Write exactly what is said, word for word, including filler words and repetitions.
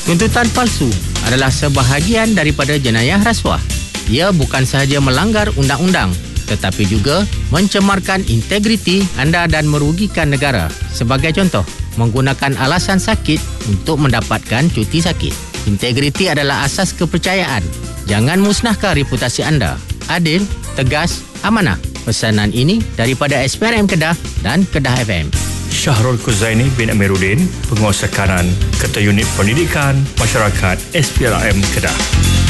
Tuntutan palsu adalah sebahagian daripada jenayah rasuah. Ia bukan sahaja melanggar undang-undang tetapi juga mencemarkan integriti anda dan merugikan negara. Sebagai contoh, menggunakan alasan sakit untuk mendapatkan cuti sakit. Integriti adalah asas kepercayaan. Jangan musnahkan reputasi anda. Adil, tegas, amanah. Pesanan ini daripada S P R M Kedah dan Kedah F M. Syahrul Kuzaini bin Amiruddin, Penguasa Kanan, Ketua Unit Pendidikan Masyarakat S P R M Kedah.